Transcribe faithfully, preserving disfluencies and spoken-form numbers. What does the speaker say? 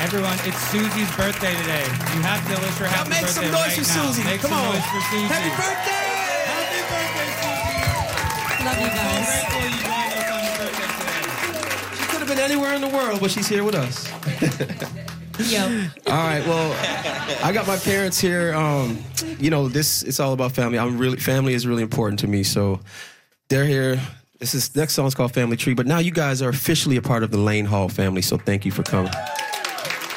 Everyone, it's Susie's birthday today. You have to wish her happy make birthday some noise right for now. Susie. Make Come some on. noise for Susie. Happy birthday! Happy birthday, Susie! Love you So guys. grateful you joined us on your birthday today. She could have been anywhere in the world, but she's here with us. Yo. All right, well, I got my parents here. Um, you know, this it's all about family. I'm really family is really important to me, so they're here. This is next song's called Family Tree, but now you guys are officially a part of the Lane Hall family, so thank you for coming.